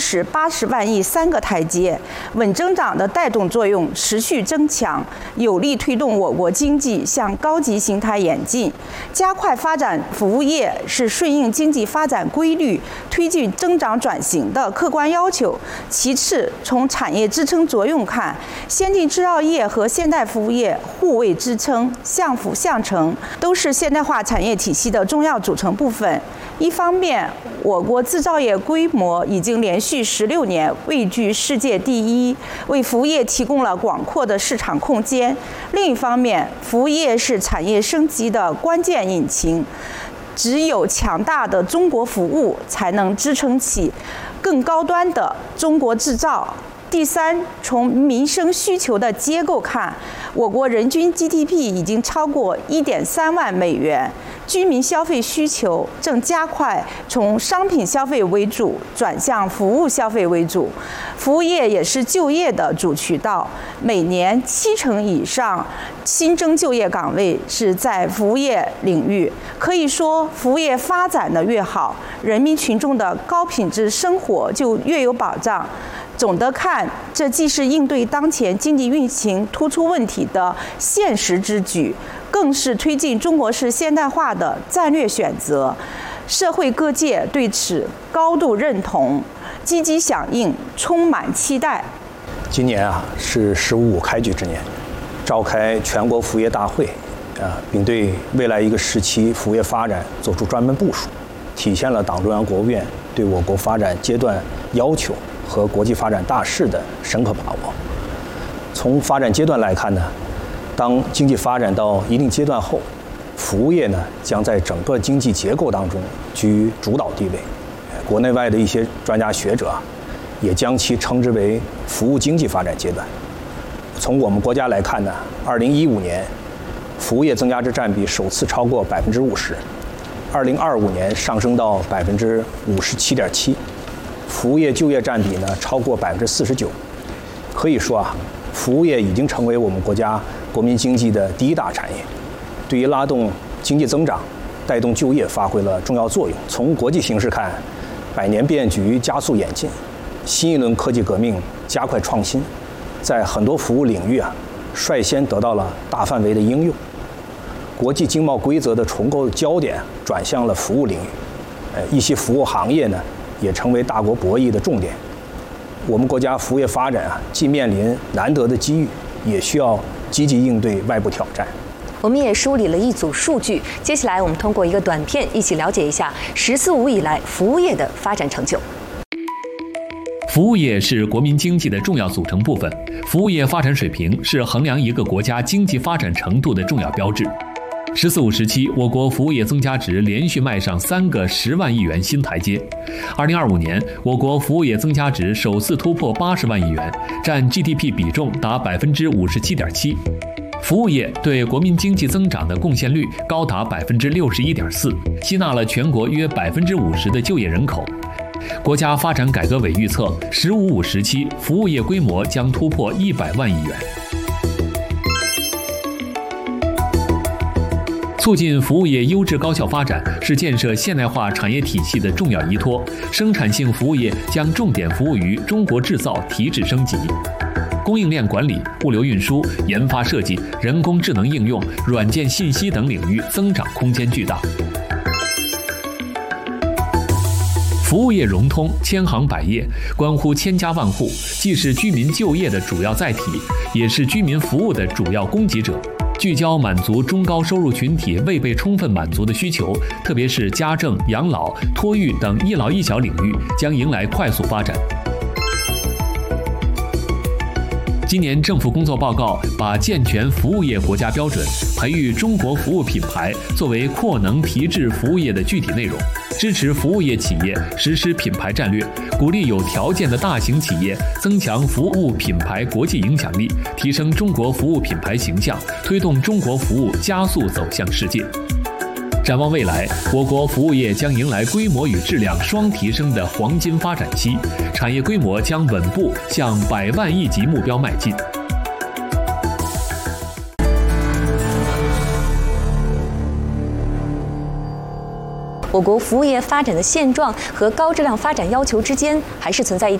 实80万亿3个台阶，稳增长的带动作用持续增强，有力推动我国经济向高级形态演进。加快发展服务业是顺应经济发展规律、推进增长转型的客观要求。其次，从产业支撑作用看，先进制造业和现代服务业互为支撑，相辅相成，都是现代化产业体系的重要组成部分。一方面，我国制造业规模已经连续16年位居世界第一，为服务业提供了广阔的市场空间；另一方面，服务业是产业升级的关键引擎，只有强大的中国服务，才能支撑起更高端的中国制造。第三，从民生需求的结构看，我国人均 GDP 已经超过1.3万美元，居民消费需求正加快从商品消费为主转向服务消费为主，服务业也是就业的主渠道，每年70%以上新增就业岗位是在服务业领域。可以说，服务业发展的越好，人民群众的高品质生活就越有保障。总的看，这既是应对当前经济运行突出问题的现实之举，更是推进中国式现代化的战略选择。社会各界对此高度认同，积极响应，充满期待。 今年是“15+5”开局之年，召开全国服务业大会，并对未来一个时期服务业发展作出专门部署，体现了党中央、国务院对我国发展阶段要求和国际发展大势的深刻把握。从发展阶段来看呢，当经济发展到一定阶段后，服务业呢将在整个经济结构当中居主导地位。国内外的一些专家学者也将其称之为服务经济发展阶段。从我们国家来看呢，2015年服务业增加值占比首次超过50%，2025年上升到57.7%。服务业就业占比呢超过49%，可以说服务业已经成为我们国家国民经济的第一大产业，对于拉动经济增长、带动就业发挥了重要作用。从国际形势看，100年变局加速演进，新一轮科技革命加快创新，在很多服务领域率先得到了大范围的应用。国际经贸规则的重构焦点转向了服务领域，一些服务行业呢也成为大国博弈的重点。我们国家服务业发展既面临难得的机遇，也需要积极应对外部挑战。 我们也梳理了一组数据，接下来我们通过一个短片一起了解一下“14+5”以来服务业的发展成就。 服务业是国民经济的重要组成部分，服务业发展水平是衡量一个国家经济发展程度的重要标志。“14+5”时期，我国服务业增加值连续迈上3个10万亿元新台阶。2025年，我国服务业增加值首次突破80万亿元，占 GDP 比重达57.7%。服务业对国民经济增长的贡献率高达61.4%，吸纳了全国约50%的就业人口。国家发展改革委预测，“15+5”时期服务业规模将突破100万亿元。促进服务业优质高效发展是建设现代化产业体系的重要依托。生产性服务业将重点服务于中国制造提质升级。供应链管理、物流运输、研发设计、人工智能应用、软件信息等领域增长空间巨大。服务业融通，千行百业，关乎千家万户，既是居民就业的主要载体，也是居民服务的主要供给者。聚焦满足中高收入群体未被充分满足的需求，特别是家政、养老、托育等一老一小领域，将迎来快速发展。今年政府工作报告把健全服务业国家标准、培育中国服务品牌作为扩能提质服务业的具体内容，支持服务业企业实施品牌战略，鼓励有条件的大型企业增强服务品牌国际影响力，提升中国服务品牌形象，推动中国服务加速走向世界。展望未来，我国服务业将迎来规模与质量双提升的黄金发展期，产业规模将稳步向100万亿级目标迈进。 我国服务业发展的现状和高质量发展要求之间，还是存在一